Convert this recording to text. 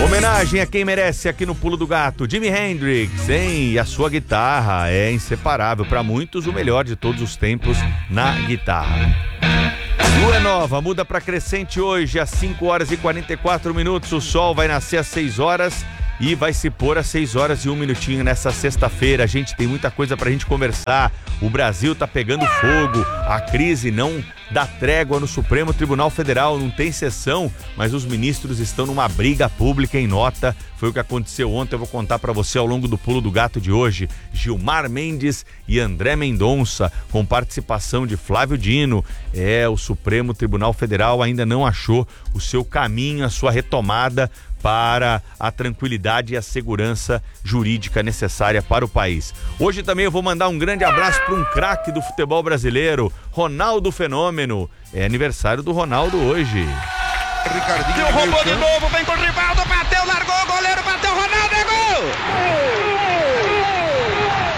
Homenagem a quem merece aqui no Pulo do Gato, Jimi Hendrix, hein? E a sua guitarra é inseparável, para muitos o melhor de todos os tempos na guitarra. Lua nova, muda para crescente hoje às 5 horas e 44 minutos, o sol vai nascer às 6 horas e vai se pôr às 6 horas e 1 minutinho nessa sexta-feira. A gente tem muita coisa pra gente conversar. O Brasil tá pegando fogo, a crise não dá trégua no Supremo Tribunal Federal, não tem sessão, mas os ministros estão numa briga pública em nota. Foi o que aconteceu ontem, eu vou contar pra você ao longo do Pulo do Gato de hoje. Gilmar Mendes e André Mendonça, com participação de Flávio Dino. O Supremo Tribunal Federal ainda não achou o seu caminho, a sua retomada para a tranquilidade e a segurança jurídica necessária para o país. Hoje também eu vou mandar um grande abraço para um craque do futebol brasileiro, Ronaldo Fenômeno. É aniversário do Ronaldo hoje. Ricardinho roubou de novo, vem com o Rivaldo,